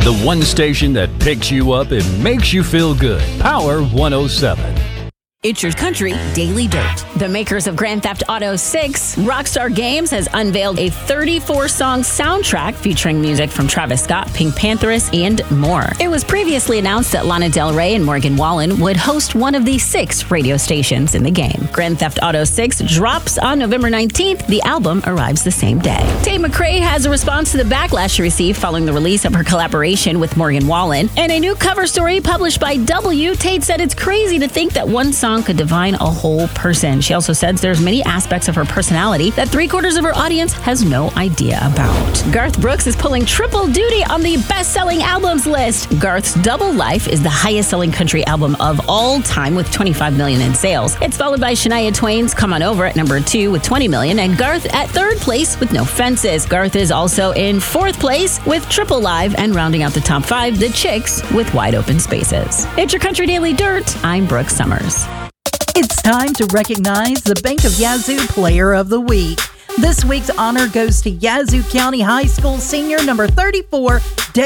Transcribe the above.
The one station that picks you up and makes you feel good. Power 107. It's Your Country Daily Dirt. The makers of Grand Theft Auto 6, Rockstar Games, has unveiled a 34-song soundtrack featuring music from Travis Scott, Pink Panthers, and more. It was previously announced that Lana Del Rey and Morgan Wallen would host one of the 6 radio stations in the game. Grand Theft Auto 6 drops on November 19th. The album arrives the same day. Tate McRae has a response to the backlash she received following the release of her collaboration with Morgan Wallen. In a new cover story published by W, Tate said it's crazy to think that one song could define a whole person. She also said there's many aspects of her personality that 3/4 of her audience has no idea about. Garth Brooks is pulling triple duty on the best-selling albums list. Garth's Double Life is the highest-selling country album of all time with 25 million in sales. It's followed by Shania Twain's Come On Over at number 2 with 20 million and Garth at 3rd place with No Fences. Garth is also in 4th place with Triple Live, and rounding out the top 5, The Chicks with Wide Open Spaces. It's Your Country Daily Dirt. I'm Brooke Summers. It's time to recognize the Bank of Yazoo Player of the Week. This week's honor goes to Yazoo County High School senior number 34,